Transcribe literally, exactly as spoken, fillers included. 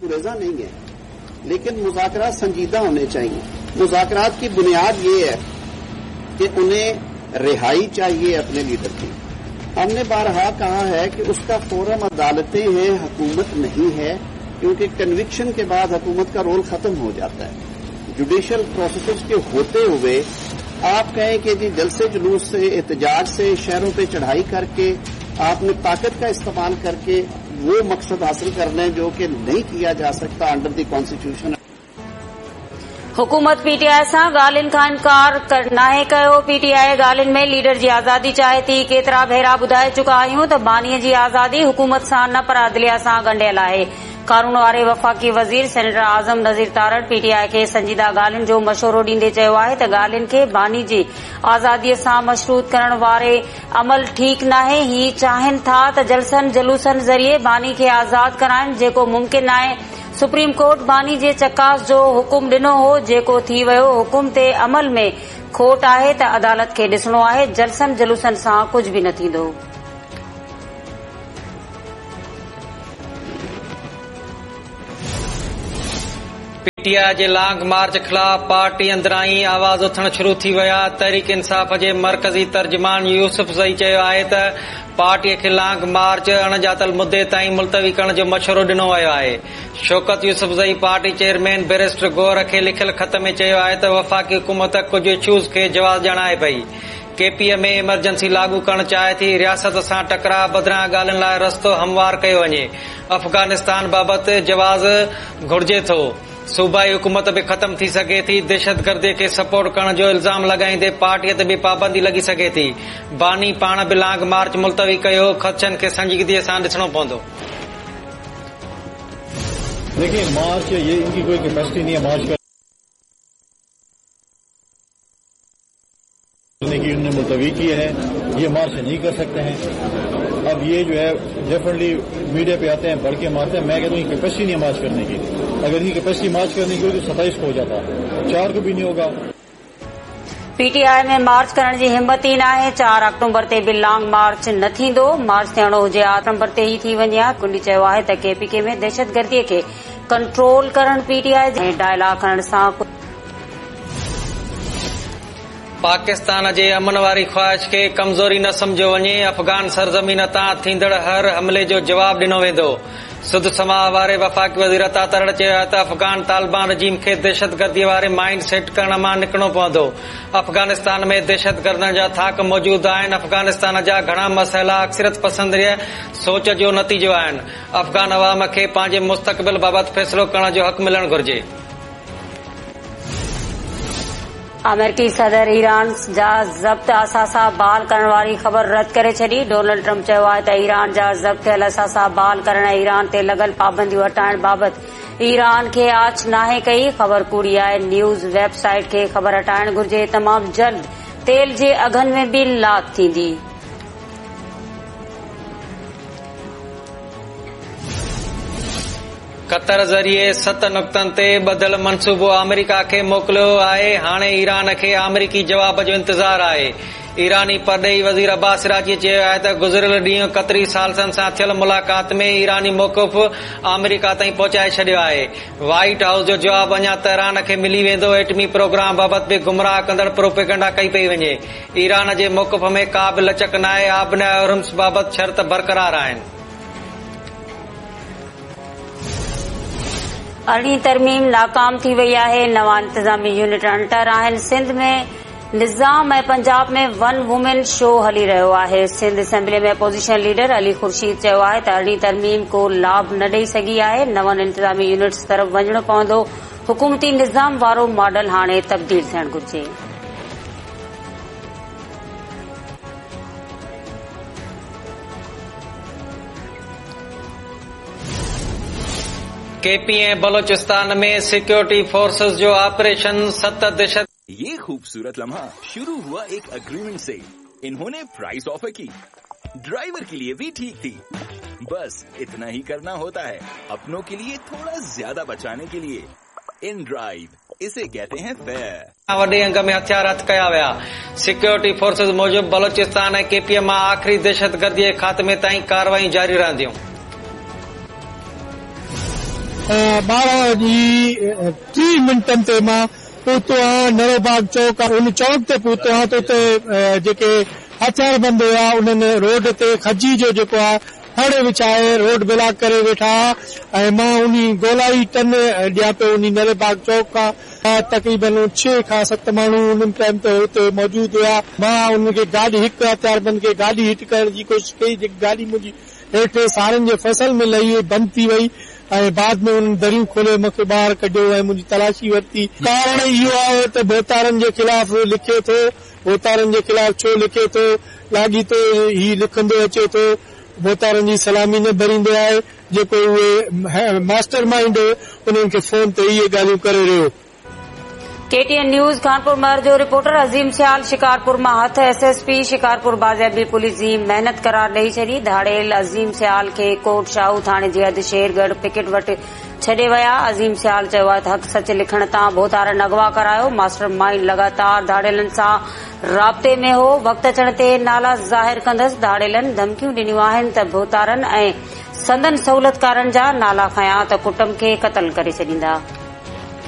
गुरेजा नहीं है, लेकिन मुज़ाकरात संजीदा होने चाहिए। मुज़ाकरात की बुनियाद ये है कि उन्हें रिहाई चाहिए अपने लीडर की। हमने बारहा कहा है कि उसका फोरम अदालतें हैं, हुकूमत नहीं है, क्योंकि कन्विक्शन के बाद हुकूमत का रोल खत्म हो जाता है। जुडिशल प्रोसेस के होते हुए आप कहें कि जी जलसे जुलूस से, एहतजाज से, शहरों पे चढ़ाई करके, आपने ताकत का इस्तेमाल करके वो मकसद हासिल करने जो कि नहीं किया जा सकता अंडर द कॉन्स्टिट्यूशन। हुकूमत पीटीआई सां ॻाल्हियुनि खां इनकार नाहे कयो। पीटीआई ॻाल्हियुनि में लीडर जी आज़ादी चाहे थी। केतिरा भेरा ॿुधाए चुका आहियूं त बानीअ जी आज़ादी हुकूमत सां न पर अदलिया सां ॻंढियल आहे। कानून वारे वफ़ाक़ी वज़ीर सेनेटर आज़म नज़ीर तारड़ पीटीआई खे संजीदा ॻाल्हियुनि जो मशवरो ॾींदे चयो आहे त ॻाल्हियुनि खे बानी जी आज़ादीअ सां मशरूत करण वारे अमल ठीक नाहे। ही चाहिनि था त जलसनि जुलूसनि ज़रिए बानी खे आज़ाद कराइनि, जेको मुमकिन आहे। सुप्रीम कोर्ट बानी जे चकास जो हुकुम ॾिनो हो, जेको थी वियो। हुकुम ते अमल में खोट आहे त अदालत खे ॾिसणो आहे। जलसनि जुलूसनि सां कुझु बि न थींदो। पीटीआई जे लॉन्ग मार्च खिलाफ पार्टी अंदरां ई आवाज़ उथण शुरू थी विया। तहरीक इंसाफ़ जे मरकज़ी तर्जुमान यूसुफ ज़ई चयो आहे त पार्टीअ खे लॉन्ग मार्च अणॼातल मुद्दे ताईं मुलतवी करण जो मशवरो ॾिनो वियो आहे। Shaukat Yousafzai party chairman barrister गौर खे लिखियल ख़त में चयो आहे त वफ़ाक़ी हुकूमत कुझु इशूज़ खे जवाब ॼाणाए पई। केपीए में इमरजेंसी लागू करणु चाहे थी। रियासत सां टकराव बदिरां ॻाल्हियुनि लाइ रस्तो हमवार कयो वञे। अफ़गानिस्तान बाबति जवाज़ घुर्जे थो। सूबाई हुकूमत बि ख़त्म थी सघे थी। दहशतगर्दीअ खे सपोर्ट करण जो इल्ज़ाम लॻाईंदे पार्टीअ ते बि पाबंदी लॻी सघे थी। बानी पाण बि लॉन्ग मार्च मुलतवी कयो। ख़दशनि खे संजीदगीअ सां ॾिसणो पवंदो। देखिए, मार्च ये इनकी कोई कैपेसिटी नहीं है मार्च करने की। उन्होंने मुलतवी की है, ये मार्च नहीं कर सकते हैं। अब ये जो है डेफिनेटली मीडिया पे आते हैं, बढ़ के मारते हैं। मैं कहता हूँ कैपेसिटी नहीं है मार्च करने की। अगर इनकी कैपेसिटी मार्च करने की होगी तो सत्ताईस को हो जाता, चार को भी नहीं होगा। पीटीआई में मार्च करण जी हिम्मत ई नाहे। चार अक्टूबर ते बि लॉन्ग मार्च न थींदो। मार्च थियणो हुजे आठ नंबर ते ई थी वञे। कुंडी चयो आहे त केपीके में दहशतगर्दीअ खे कंट्रोल करण पीटीआई जे डायलॉग करण सां पाकिस्तान जे अमन वारी ख़्वाहिश खे कमज़ोरी न समझो वञे। अफ़गान सरज़मीन तां थींदड़ हर हमले जो जवाब ॾिनो वेंदो। सुध समाह वारे वफ़ाक़ी वज़ीर अता तरड़ चयो आहे त अफ़गान तालिबान रजीम खे दहशतगर्दीअ वारे माइंड सेट करण मां निकिरणो पवंदो। अफ़गानिस्तान में दहशतगर्दनि जा थाक मौजूद आहिनि। अफ़गानिस्तान जा घणा मसइला अक्सरियत पसंदीअ सोच जो नतीजो आहिनि। अफ़गान अवाम खे पंहिंजे मुस्तक़बिल बाबति फ़ैसिलो करण जो हक़ मिलणु घुर्जे। अमेरिकी सदर ईरान जा ज़ब्त असासा बहाल करण वारी ख़बर रद्द करे छॾी। डोनाल्ड ट्रम्प चयो आहे त ईरान जा ज़ब्त थियल असासा बहाल करण ऐं ईरान ते लॻल पाबंदियूं हटाइण बाबति ईरान खे आछ नाहे कई। ख़बर कूड़ी आहे। न्यूज़ वेबसाइट खे ख़बर हटाइण घुर्जे। तमामु जल्द तेल जे अघनि में बि लाग थींदी। क़तर ज़रिए सत नुक़्तनि ते ॿधल मनसूबो अमेरिका खे मोकिलियो आहे। हाणे ईरान खे अमेरिकी जवाब जो इंतज़ार आहे। ईरानी परॾेही वज़ीर अब्बास सिराजी चयो आहे त गुज़िरियल ॾींहुं क़तरी सालसनि सां थियल मुलाक़ात में ईरानी मौक़िफ़ अमेरिका ताईं पहुचाए छॾियो आहे। व्हाइट हाउस जो जवाब अञा तेहरान खे मिली वेंदो। एटमी प्रोग्राम बाबति बि गुमराह कंदड़ प्रोपेगेंडा कई पई वञे। ईरान जे मौक़िफ़ में का बि लचक नाहे। आबना हुर्मुज़ बाबति शर्त बरक़रार आहिनि। अरिड़हीं तरमीम नाकाम थी वई आहे। नवां इंतज़ामी यूनिट अंटर आहिनि। सिंध में निज़ाम ऐं पंजाब में वन वुमेन शो हली रहियो आहे। सिंध असेंबली में अपोज़िशन लीडर अली ख़ुर्शीद चयो आहे त अरिड़हीं तरमीम को लाभ न ॾेई सघी आहे। नवनि इंतज़ामी यूनिट्स तरफ़ वञणो पवंदो। हुकूमती निज़ाम वारो मॉडल हाणे तब्दील थियणु घुर्जे। केपी ऐं बलोचिस्तान में सिक्योरिटी फोर्सेस जो ऑपरेशन सत दहशत। ये खूबसूरत लम्हा शुरू हुआ एक अग्रीमेंट से। इन्होंने प्राइस ऑफर की। ड्राइवर के लिए भी ठीक थी। बस इतना ही करना होता है अपनों के लिए थोड़ा ज्यादा बचाने के लिए। इन ड्राइव इसे कहते हैं फेयर। वॾे अंग में हथियार हथ कया विया। सिक्योरिटी फोर्सेस मूजिब बलोचिस्तान ऐं केपीए मां आख़िरी दहशतगर्दी जे ख़ात्मे ताईं कार्रवाई जारी रहंदियूं। ॿारहं जी टीह मिंटनि ते मां पहुतो आहियां नरोबाग चौक। उन चौक ते पहुतो आहियां त उते जेके हथियारबंद हुआ उन्हनि रोड ते खजी जो जेको आहे फड़ विछाए रोड ब्लॉक करे वेठा ऐं मां उन ॻोल्हाई टन ॾियां पियो उन नरेबाग चौक खां। तक़रीबन छह खां सत माण्हू उन टाइम ते हुते मौजूद हुआ। मां उनखे गाॾी हिकु हथियारबंद खे गाॾी हिट करण जी कोशिश कई, जेकी गाॾी मुंहिंजी हेठि सारनि जे फसल में लही बंदि थी वई ऐं बाद में उन दरियूं खोले मूंखे ॿाहिरि कढियो ऐं मुंहिंजी तलाशी वरिती। कारण इहो आहे त भोतारनि जे ख़िलाफ़ लिखे थो, भोतारनि जे ख़िलाफ़ छो लिखे थो, लाॻीतो ही लिखंदो अचे थो, भोतारनि जी सलामी न भरींदो आहे। जेको उहे मास्टर माइंड उन्हनि खे फोन ते इहे ॻाल्हियूं करे रहियो। केटीएन न्यूज़ कानपुर मर जो रिपोर्टर अज़ीम सियाल शिकारपुर मां हथ एसएसपी शिकारपुर बाज़ेबी पुलिस जी महिनत करार ॾेई छॾी। धाड़ेल अज़ीम सियाल खे कोट शाहू थाणे जे अधु शेरगढ़ पिकेट वटि छॾे विया। अज़ीम सियाल चयो आहे त हक़ सच लिखण तां भोतारनि अगवा करायो। मास्टर माइंड लगातार धाड़ेलनि सां राब्ते में हो। वक़्त अचण ते नाला ज़ाहिर कंदसि। धाड़ेलनि धमकियूं ॾिनियूं आहिनि त भोतारनि ऐं संदन सहूलियतकारनि जा नाला खयां त कुटुंब खे क़तल करे छॾींदा।